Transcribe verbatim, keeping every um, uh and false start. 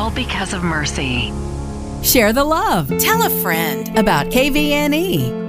all because of Mercy. Share the love. Tell a friend About K V N E.